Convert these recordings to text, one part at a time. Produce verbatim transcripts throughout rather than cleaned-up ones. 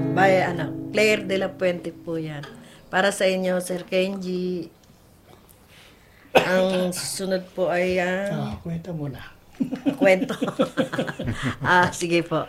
By, ano, Claire de la Puente po yan. Para sa inyo, Sir Kenji. Ang susunod po ay Ah, ang kwenta mo na. kwento. ah, sige po.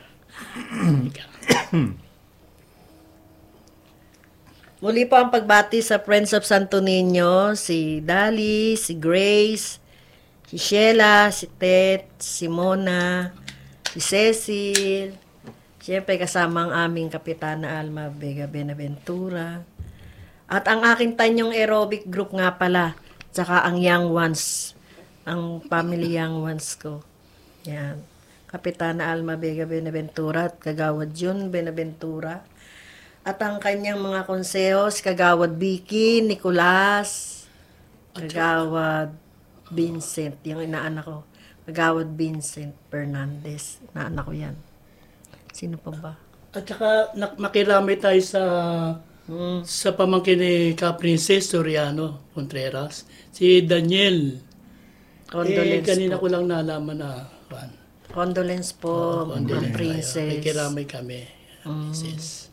Muli po ang pagbati sa Friends of Santo Niño, si Dali, si Grace, si Sheila, si Tet, si Mona, si Cecil, siyempre kasama ang aming Kapitana Alma Vega Benaventura, at ang aking tanyong aerobic group nga pala, tsaka ang Young Ones, ang family Young Ones ko. Yan. Kapitana Alma Vega Benaventura at Kagawad Jun Benaventura. At ang kanyang mga konsehos, Kagawad Vicky, Nicolas, Kagawad Vincent, yung inaanak ko. Kagawad Vincent Fernandez, inaanak ko yan. Sino pa ba? At saka nak- makiramay tayo sa Hmm. sa pamangkin ni Ka-Princess Soriano Contreras, si Daniel. Condolence eh, kanina po. ko lang nalaman na Juan. Condolence po, Oh, mga condolence princess. tayo. Nakikiramay kami. Mm. Princess.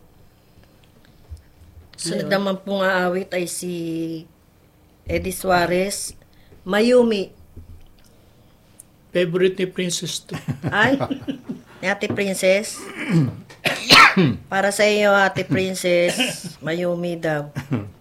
Sunod Ayun. naman pong aawit ay si Eddie Suarez, Mayumi. Favorite ni Princess to. Ay, ni Ate Princess. Para sa iyo, Ate Princess, Mayumi daw.